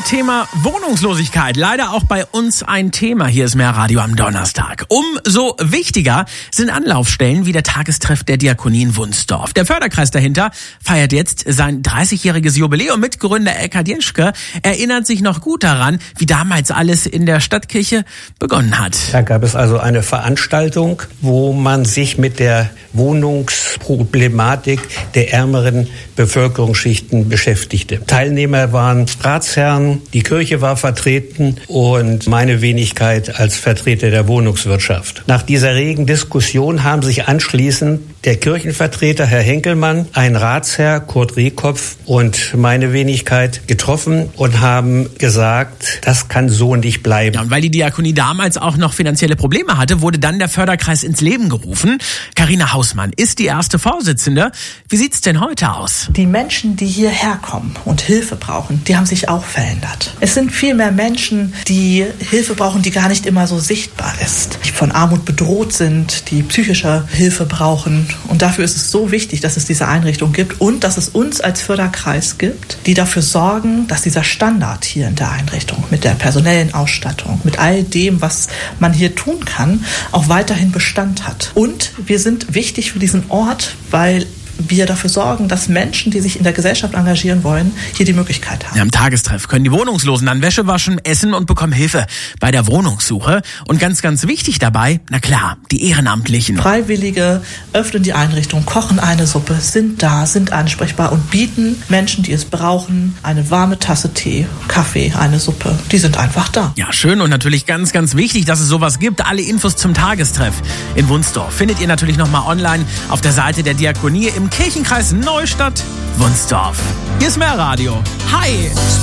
Thema Wohnungslosigkeit. Leider auch bei uns ein Thema. Hier ist Mehr Radio am Donnerstag. Umso wichtiger sind Anlaufstellen wie der Tagestreff der Diakonie in Wunsdorf. Der Förderkreis dahinter feiert jetzt sein 30-jähriges Jubiläum. Mitgründer Eckhard Jenschke erinnert sich noch gut daran, wie damals alles in der Stadtkirche begonnen hat. Da gab es also eine Veranstaltung, wo man sich mit der Wohnungsproblematik der ärmeren Bevölkerungsschichten beschäftigte. Teilnehmer waren Ratsherren, die Kirche war vertreten und meine Wenigkeit als Vertreter der Wohnungswirtschaft. Nach dieser regen Diskussion haben sich anschließend der Kirchenvertreter Herr Henkelmann, ein Ratsherr Kurt Rehkopf und meine Wenigkeit getroffen und haben gesagt, das kann so nicht bleiben. Ja, und weil die Diakonie damals auch noch finanzielle Probleme hatte, wurde dann der Förderkreis ins Leben gerufen. Carina Hausmann ist die erste Vorsitzende. Wie sieht's denn heute aus? Die Menschen, die hierher kommen und Hilfe brauchen, die haben sich auch verändert. Es sind viel mehr Menschen, die Hilfe brauchen, die gar nicht immer so sichtbar ist. Die von Armut bedroht sind, die psychische Hilfe brauchen. Und dafür ist es so wichtig, dass es diese Einrichtung gibt und dass es uns als Förderkreis gibt, die dafür sorgen, dass dieser Standard hier in der Einrichtung mit der personellen Ausstattung, mit all dem, was man hier tun kann, auch weiterhin Bestand hat. Und wir sind wichtig für diesen Ort, weil wir dafür sorgen, dass Menschen, die sich in der Gesellschaft engagieren wollen, hier die Möglichkeit haben. Ja, am Tagestreff können die Wohnungslosen dann Wäsche waschen, essen und bekommen Hilfe bei der Wohnungssuche. Und ganz, ganz wichtig dabei, na klar, die Ehrenamtlichen. Freiwillige öffnen die Einrichtung, kochen eine Suppe, sind da, sind ansprechbar und bieten Menschen, die es brauchen, eine warme Tasse Tee, Kaffee, eine Suppe. Die sind einfach da. Ja, schön und natürlich ganz, ganz wichtig, dass es sowas gibt. Alle Infos zum Tagestreff in Wunsdorf findet ihr natürlich nochmal online auf der Seite der Diakonie im Kirchenkreis Neustadt, Wunsdorf. Hier ist Mehr Radio. Hi!